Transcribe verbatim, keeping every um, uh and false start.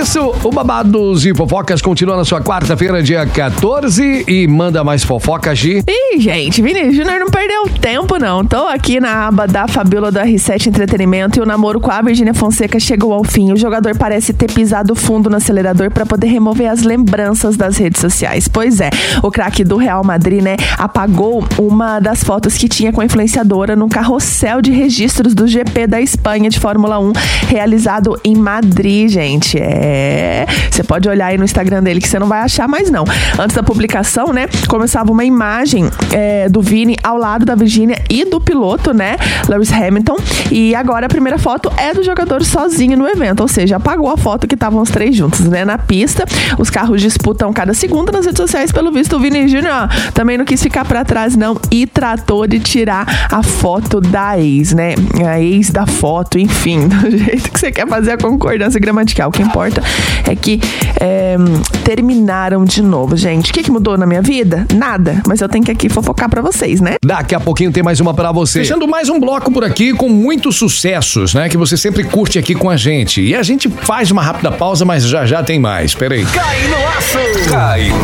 Isso, o Babados e Fofocas continua na sua quarta-feira, dia quatorze, e manda mais fofocas, Gi. Ih, gente, Vini Júnior não perdeu tempo, não. Tô aqui na aba da Fabiola do R sete Entretenimento e o namoro com a Virgínia Fonseca chegou ao fim. O jogador parece ter pisado fundo no acelerador para poder remover as lembranças das redes sociais. Pois é, o craque do Real Madrid, né, apagou uma das fotos que tinha com a influenciadora num carrossel de registros do G P da Espanha de Fórmula um, realizado em Madrid, gente. É, você pode olhar aí no Instagram dele que você não vai achar mais não. Antes da publicação, né, começava uma imagem é, do Vini ao lado da Virgínia e do piloto, né, Lewis Hamilton, e agora a primeira foto é do jogador sozinho no evento, ou seja, apagou a foto que estavam os três juntos, né, na pista. Os carros disputam cada segundo nas redes sociais, pelo visto o Vini Júnior também não quis ficar pra trás não e tratou de tirar a foto da ex, né, a ex da foto, enfim, do jeito que você quer fazer a concordância gramatical. O que importa é que é, terminaram de novo, gente. O que, que mudou na minha vida? Nada, mas eu tenho que aqui fofocar pra vocês, né? Daqui a pouquinho tem mais uma pra você. Fechando mais um bloco por aqui com muitos sucessos, né? Que você sempre curte aqui com a gente. E a gente faz uma rápida pausa, mas já já tem mais. Peraí. Cai no aço! Cai